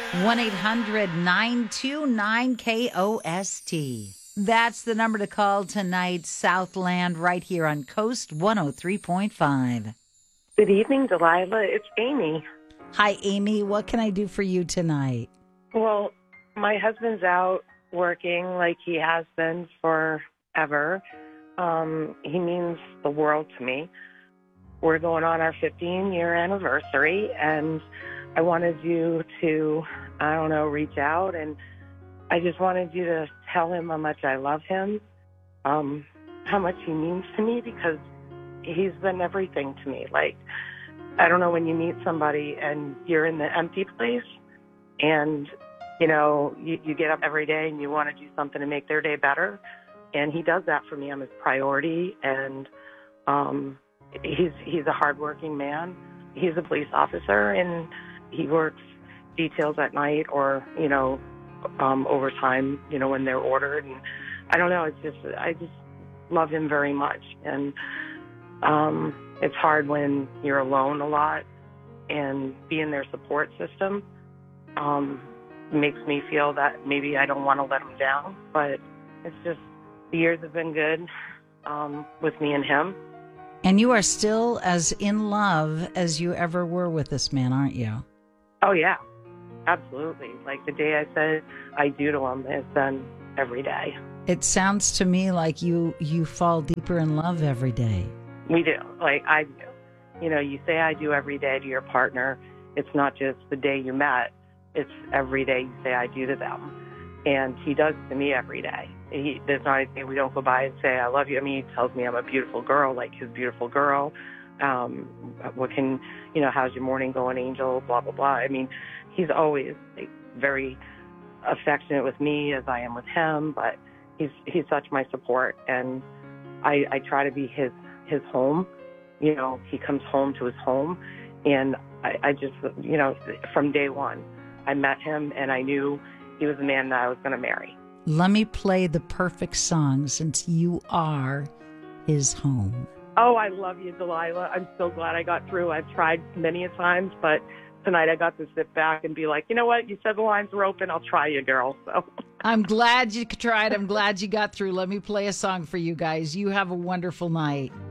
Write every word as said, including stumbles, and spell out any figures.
one eight hundred nine two nine K O S T. That's the number to call tonight, Southland, right here on Coast one oh three point five. Good evening, Delilah. It's Amy. Hi, Amy. What can I do for you tonight? Well, my husband's out working like he has been forever. Um, he means the world to me. We're going on our fifteen-year anniversary, and I wanted you to, I don't know, reach out, and I just wanted you to tell him how much I love him, um, how much he means to me, because he's been everything to me. Like, I don't know, when you meet somebody and you're in the empty place and, you know, you, you get up every day and you want to do something to make their day better, and he does that for me. I'm his priority, and um, he's he's a hardworking man. He's a police officer, and he works details at night or, you know, um, overtime, you know, when they're ordered. And I don't know, it's just, I just love him very much. And um, it's hard when you're alone a lot, and being their support system um, makes me feel that maybe I don't want to let him down. But it's just, the years have been good um, with me and him. And you are still as in love as you ever were with this man, aren't you? Oh, yeah, absolutely. Like the day I said I do to him, it's done every day. It sounds to me like you, you fall deeper in love every day. We do. Like, I do. You know, you say I do every day to your partner. It's not just the day you met. It's every day you say I do to them. And he does to me every day. He, there's not a day we don't go by and say I love you. I mean, he tells me I'm a beautiful girl, like his beautiful girl. Um, what can, you know, how's your morning going, Angel, blah, blah, blah. I mean, he's always like, very affectionate with me as I am with him, but he's he's such my support, and I, I try to be his, his home. You know, he comes home to his home, and I, I just, you know, from day one, I met him, and I knew he was the man that I was going to marry. Let me play the perfect song, since you are his home. Oh, I love you, Delilah. I'm so glad I got through. I've tried many a times, but tonight I got to sit back and be like, you know what? You said the lines were open. I'll try you, girl. So I'm glad you tried. I'm glad you got through. Let me play a song for you guys. You have a wonderful night.